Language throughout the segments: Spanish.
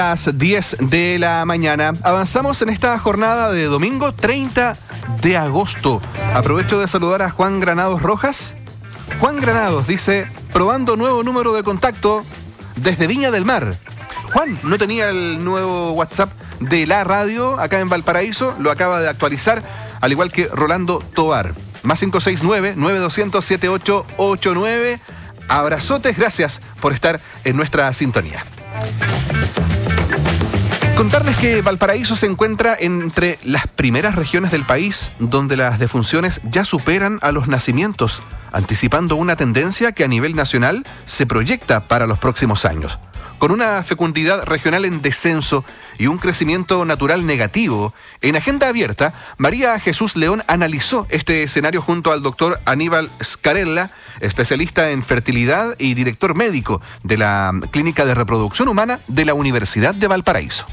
Las 10 de la mañana. Avanzamos en esta jornada de domingo 30 de agosto. Aprovecho de saludar a Juan Granados Rojas. Juan Granados dice, probando nuevo número de contacto desde Viña del Mar. Juan no tenía el nuevo WhatsApp de la radio acá en Valparaíso, lo acaba de actualizar, al igual que Rolando Tovar. Más 569-9200-7889. Abrazotes, gracias por estar en nuestra sintonía. Contarles que Valparaíso se encuentra entre las primeras regiones del país donde las defunciones ya superan a los nacimientos, anticipando una tendencia que a nivel nacional se proyecta para los próximos años. Con una fecundidad regional en descenso y un crecimiento natural negativo, en Agenda Abierta, María Jesús León analizó este escenario junto al doctor Aníbal Scarella, especialista en fertilidad y director médico de la Clínica de Reproducción Humana de la Universidad de Valparaíso.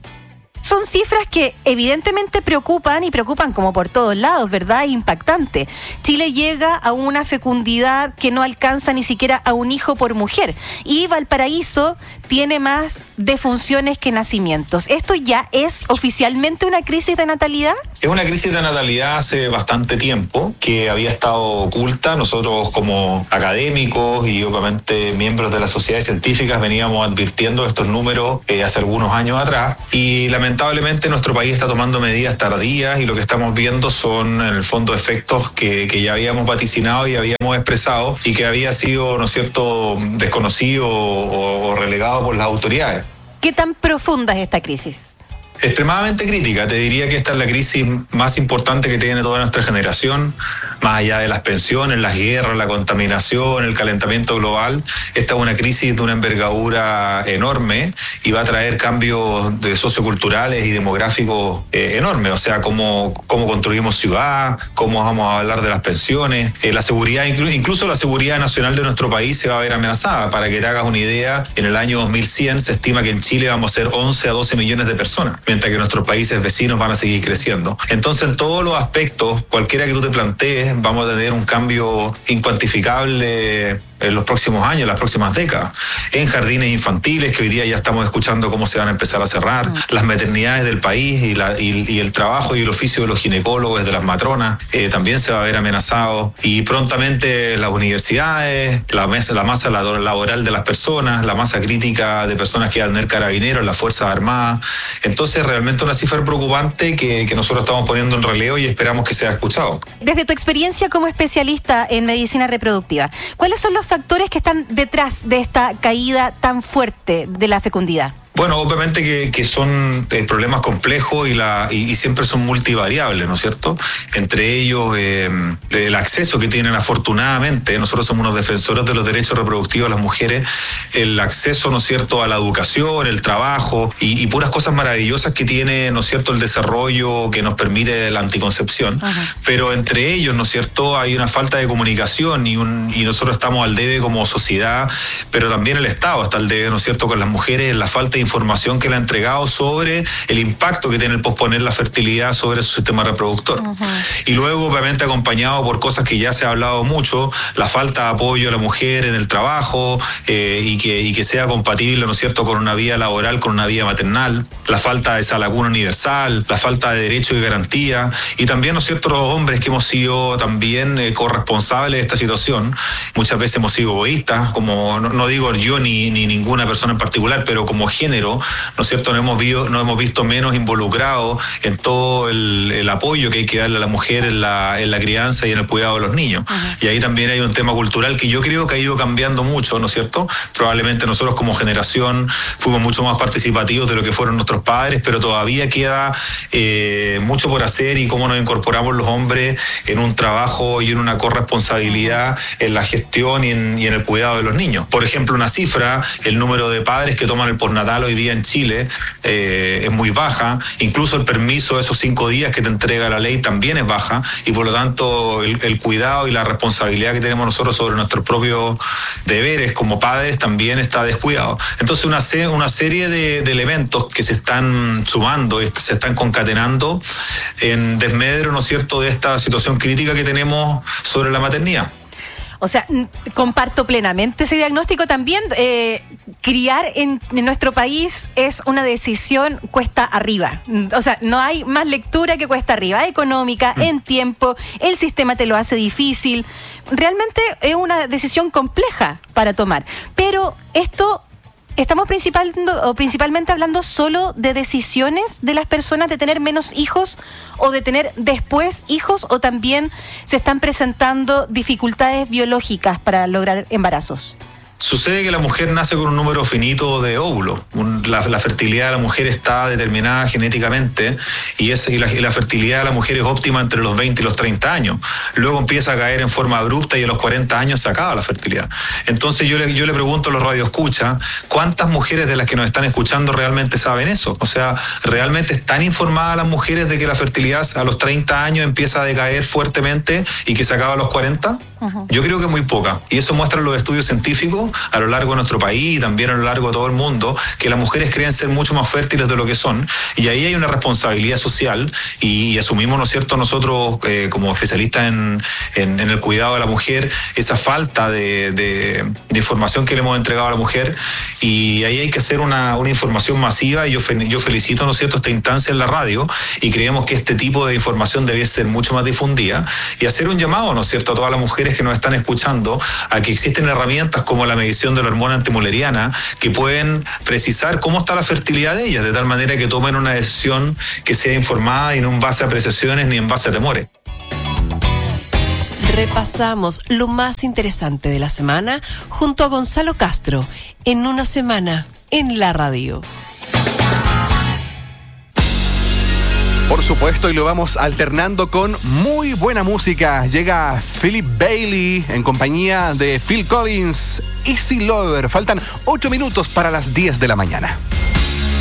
Son cifras que evidentemente preocupan y preocupan como por todos lados, ¿verdad? Impactante. Chile llega a una fecundidad que no alcanza ni siquiera a un hijo por mujer. Y Valparaíso tiene más defunciones que nacimientos. ¿Esto ya es oficialmente una crisis de natalidad? Es una crisis de natalidad hace bastante tiempo que había estado oculta. Nosotros como académicos y obviamente miembros de las sociedades científicas veníamos advirtiendo estos números hace algunos años atrás y lamentablemente nuestro país está tomando medidas tardías y lo que estamos viendo son en el fondo efectos que ya habíamos vaticinado y habíamos expresado y que había sido, ¿no es cierto?, desconocido o relegado por las autoridades. ¿Qué tan profunda es esta crisis? Extremadamente crítica. Te diría que esta es la crisis más importante que tiene toda nuestra generación, más allá de las pensiones, las guerras, la contaminación, el calentamiento global. Esta es una crisis de una envergadura enorme y va a traer cambios socioculturales y demográficos enormes. O sea, cómo construimos ciudad, cómo vamos a hablar de las pensiones, la seguridad, incluso la seguridad nacional de nuestro país se va a ver amenazada. Para que te hagas una idea, en el año 2100 se estima que en Chile vamos a ser 11 a 12 millones de personas, mientras que nuestros países vecinos van a seguir creciendo. Entonces, en todos los aspectos, cualquiera que tú te plantees, vamos a tener un cambio incuantificable en los próximos años, las próximas décadas. En jardines infantiles, que hoy día ya estamos escuchando cómo se van a empezar a cerrar, las maternidades del país y el trabajo y el oficio de los ginecólogos, de las matronas, también se va a ver amenazado. Y prontamente las universidades, la masa laboral de las personas, la masa crítica de personas que van a tener carabineros, las Fuerzas Armadas. Entonces, realmente una cifra preocupante que nosotros estamos poniendo en relevo y esperamos que sea escuchado. Desde tu experiencia como especialista en medicina reproductiva, ¿cuáles son los factores que están detrás de esta caída tan fuerte de la fecundidad? Bueno, obviamente que son problemas complejos y siempre son multivariables, ¿no es cierto? Entre ellos, el acceso que tienen afortunadamente, nosotros somos unos defensores de los derechos reproductivos de las mujeres, el acceso, ¿no es cierto?, a la educación, el trabajo y puras cosas maravillosas que tiene, ¿no es cierto?, el desarrollo que nos permite la anticoncepción. Uh-huh. Pero entre ellos, ¿no es cierto?, hay una falta de comunicación y nosotros estamos al debe como sociedad, pero también el Estado está al debe, ¿no es cierto?, con las mujeres, la falta de información que le ha entregado sobre el impacto que tiene el posponer la fertilidad sobre su sistema reproductor. Uh-huh. Y luego, obviamente, acompañado por cosas que ya se ha hablado mucho, la falta de apoyo a la mujer en el trabajo y que sea compatible, ¿no es cierto?, con una vida laboral, con una vida maternal, la falta de esa laguna universal, la falta de derechos y garantía, y también, ¿no es cierto?, los hombres que hemos sido también corresponsables de esta situación. Muchas veces hemos sido egoístas, como no digo yo ni ninguna persona en particular, pero como género, ¿no es cierto?, nos hemos visto menos involucrados en todo el apoyo que hay que darle a la mujer en la crianza y en el cuidado de los niños. Uh-huh. Y ahí también hay un tema cultural que yo creo que ha ido cambiando mucho, ¿no es cierto? Probablemente nosotros como generación fuimos mucho más participativos de lo que fueron nuestros padres, pero todavía queda mucho por hacer y cómo nos incorporamos los hombres en un trabajo y en una corresponsabilidad en la gestión y en el cuidado de los niños. Por ejemplo, una cifra, el número de padres que toman el postnatal hoy día en Chile es muy baja, incluso el permiso de esos 5 días que te entrega la ley también es baja y por lo tanto el cuidado y la responsabilidad que tenemos nosotros sobre nuestros propios deberes como padres también está descuidado. Entonces una serie de elementos que se están sumando, se están concatenando en desmedro, ¿no es cierto?, de esta situación crítica que tenemos sobre la maternidad. O sea, comparto plenamente ese diagnóstico también. Criar en nuestro país es una decisión cuesta arriba. O sea, no hay más lectura que cuesta arriba. Económica, en tiempo, el sistema te lo hace difícil. Realmente es una decisión compleja para tomar. Pero esto... ¿Estamos principalmente hablando solo de decisiones de las personas de tener menos hijos o de tener después hijos, o también se están presentando dificultades biológicas para lograr embarazos? Sucede que la mujer nace con un número finito de óvulos. La fertilidad de la mujer está determinada genéticamente y la fertilidad de la mujer es óptima entre los 20 y los 30 años. Luego empieza a caer en forma abrupta y a los 40 años se acaba la fertilidad. Entonces yo le pregunto a los radioescuchas, ¿cuántas mujeres de las que nos están escuchando realmente saben eso? O sea, ¿realmente están informadas las mujeres de que la fertilidad a los 30 años empieza a decaer fuertemente y que se acaba a los 40? Yo creo que muy poca. Y eso muestran los estudios científicos a lo largo de nuestro país y también a lo largo de todo el mundo, que las mujeres creen ser mucho más fértiles de lo que son. Y ahí hay una responsabilidad social y asumimos, ¿no es cierto?, nosotros como especialistas en el cuidado de la mujer, esa falta de información que le hemos entregado a la mujer. Y ahí hay que hacer una información masiva y yo felicito, ¿no es cierto?, esta instancia en la radio y creemos que este tipo de información debe ser mucho más difundida y hacer un llamado, ¿no es cierto?, a todas las mujeres que nos están escuchando a que existen herramientas como la medición de la hormona antimuleriana que pueden precisar cómo está la fertilidad de ellas, de tal manera que tomen una decisión que sea informada y no en base a apreciaciones ni en base a temores. Repasamos lo más interesante de la semana junto a Gonzalo Castro en Una Semana en la Radio. Por supuesto, y lo vamos alternando con muy buena música. Llega Philip Bailey en compañía de Phil Collins, Easy Lover. Faltan 8 minutos para las 10 de la mañana.